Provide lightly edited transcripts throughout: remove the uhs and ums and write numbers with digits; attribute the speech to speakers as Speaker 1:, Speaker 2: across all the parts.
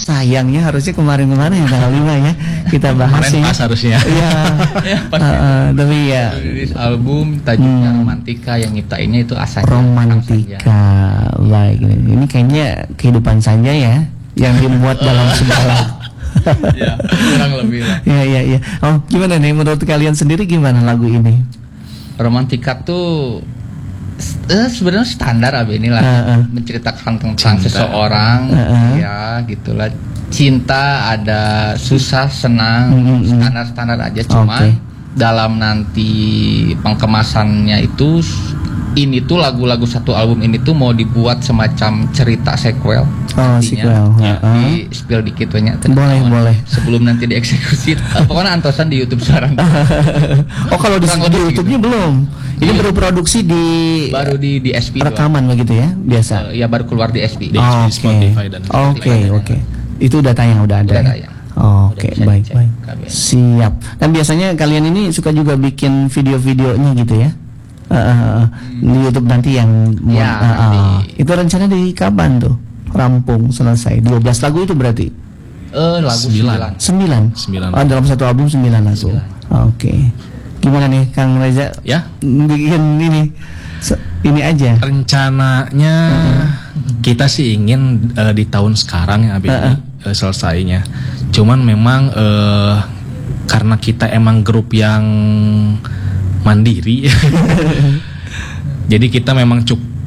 Speaker 1: Sayangnya harusnya kemarin-kemarin ya tanggal 5 ya kita bahas
Speaker 2: kemarin
Speaker 1: ya.
Speaker 2: pas harusnya.
Speaker 1: Iya. Tapi ya
Speaker 3: rilis album tajuknya Romantika, yang nyiptainnya itu Asanja.
Speaker 1: Romantika. Baik, ini kayaknya kehidupan Sanjay ya yang dimuat dalam sebuah lagu.
Speaker 3: Ya, kurang lebih lah.
Speaker 1: Iya. Oh, gimana nih menurut kalian sendiri, gimana lagu ini?
Speaker 3: Romantika tuh sebenarnya standar abis inilah, menceritakan tentang seseorang, ya gitulah. Cinta ada susah, senang, standar-standar aja. Cuma dalam nanti pengkemasannya itu, ini tuh lagu-lagu satu album ini tuh mau dibuat semacam cerita sequel.
Speaker 1: Sequel.
Speaker 3: Di spill dikit banyak.
Speaker 1: Boleh.
Speaker 3: Sebelum nanti dieksekusi. Pokoknya antosan di YouTube sekarang.
Speaker 1: Oh, kalau di YouTube-nya gitu. Belum. Ini baru produksi
Speaker 3: baru di SP
Speaker 1: rekaman doang. Begitu ya, biasa.
Speaker 3: Ya baru keluar di SP.
Speaker 2: Di Spotify dan
Speaker 1: Oke. Itu udah tayang, udah ada. Oke, baik. Siap. Dan biasanya kalian ini suka juga bikin video-videonya gitu ya? Di YouTube nanti yang itu rencana di kapan tuh rampung selesai? 12 lagu itu berarti?
Speaker 3: Lagu 9.
Speaker 1: Dalam satu album 9 lagu. Oke. Gimana nih Kang Reza?
Speaker 2: Ya,
Speaker 1: bikin ini aja.
Speaker 2: Rencananya kita sih ingin di tahun sekarang ya selesainya. Cuman memang karena kita emang grup yang mandiri, jadi kita memang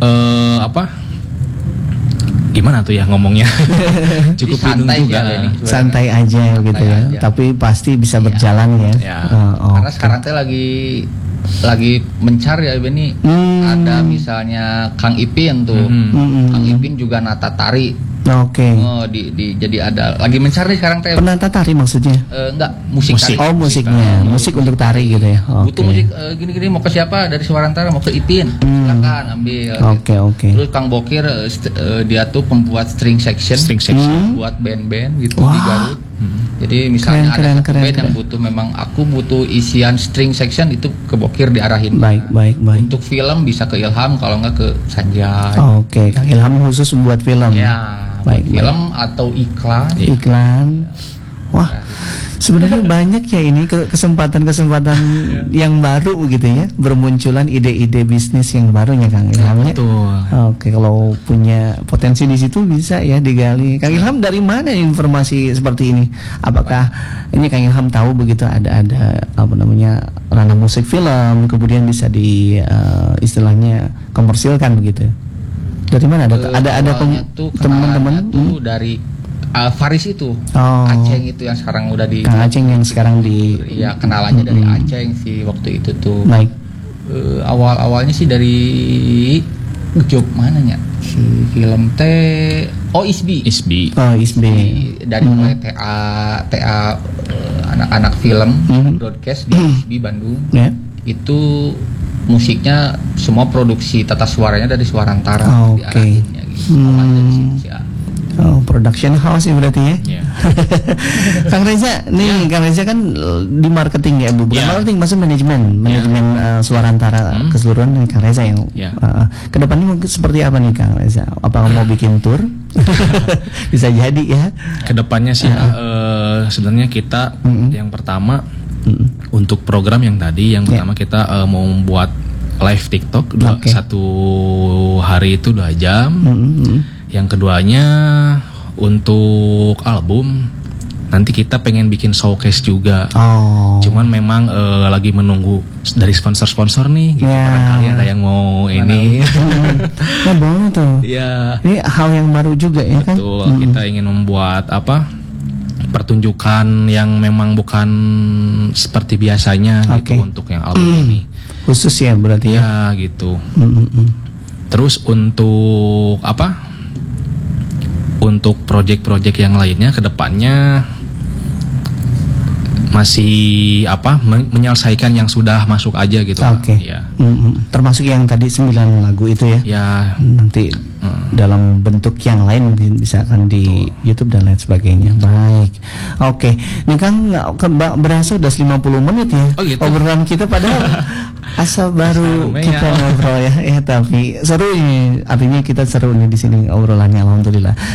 Speaker 2: gimana tuh ya ngomongnya, cukup
Speaker 3: santai
Speaker 2: juga
Speaker 1: santai aja gitu ya. Tapi pasti bisa berjalan ya.
Speaker 3: Karena sekarang teh lagi mencari ya ini. Ada misalnya Kang Ipin tuh, Kang Ipin juga nata tari.
Speaker 1: Oke.
Speaker 3: Jadi ada lagi mencari sekarang teh.
Speaker 1: Penata tari maksudnya?
Speaker 3: Enggak, musik tari.
Speaker 1: Oh, musiknya, musik untuk tari gitu ya.
Speaker 3: Butuh musik gini-gini, mau ke siapa? Dari Suarantara mau ke Ipin, silakan ambil.
Speaker 1: Oke.
Speaker 3: Terus Kang Bokir dia tuh pembuat string section. Buat band-band gitu di Garut. Jadi misalnya ada satu band yang aku butuh isian string section, itu ke Bokir diarahin.
Speaker 1: Baik.
Speaker 3: Untuk film bisa ke Ilham, kalau enggak ke Sanjay.
Speaker 1: Oke, Kang Ilham khusus buat film.
Speaker 3: Ya. Film atau iklan. Wah, sebenarnya banyak ya ini kesempatan-kesempatan yang baru gitu ya, bermunculan ide-ide bisnis yang baru ya Kang Ilham.
Speaker 2: Betul.
Speaker 1: Oke, kalau punya potensi di situ bisa ya digali. Kang Ilham dari mana informasi seperti ini? Apakah ini Kang Ilham tahu begitu ada ranah musik film, kemudian bisa di istilahnya komersilkan begitu? Dari mana ada teman-teman
Speaker 3: tuh dari Faris itu, Aceh itu yang sekarang udah di
Speaker 1: Kang Aceh yang sekarang di
Speaker 3: ya kenalannya dari Aceh sih waktu itu tuh.
Speaker 1: Baik.
Speaker 3: Awalnya sih dari job mananya si film ISBI. Dari mulai TA anak-anak film broadcast di ISBI Bandung. Itu musiknya semua produksi tata suaranya dari Suarantara. Diarahinnya gitu.
Speaker 1: Production house ya berarti ya. Kang Reza, Kang Reza kan di marketing ya, bukan marketing, maksud manajemen Suarantara keseluruhan nih Kang Reza yang kedepannya seperti apa nih Kang Reza? Apakah mau bikin tour? Bisa jadi ya.
Speaker 2: Kedepannya sih sebenarnya kita yang pertama untuk program yang tadi, yang pertama kita mau membuat live TikTok satu hari itu 2 jam. Yang keduanya untuk album nanti kita pengen bikin showcase juga. Cuman memang lagi menunggu dari sponsor-sponsor nih. Gitu. Barangkali ada yang mau ini.
Speaker 1: Nah, boleh tuh.
Speaker 2: Ya.
Speaker 1: Ini hal yang baru juga ya kan.
Speaker 2: Betul. Kita ingin membuat pertunjukan yang memang bukan seperti biasanya gitu untuk yang album ini.
Speaker 1: Khusus ya berarti
Speaker 2: ya gitu. Terus untuk untuk project-project yang lainnya kedepannya masih menyelesaikan yang sudah masuk aja gitu.
Speaker 1: Ya. Termasuk yang tadi 9 lagu itu ya.
Speaker 2: Ya.
Speaker 1: Nanti dalam bentuk yang lain mungkin bisa akan di YouTube dan lain sebagainya. Baik. Oke. Ini kan berasa udah 50 menit ya.
Speaker 2: Gitu.
Speaker 1: Obrolan kita padahal asa baru kita ngobrol ya. Tapi seru ini. Artinya kita seru nih di sini obrolannya, alhamdulillah.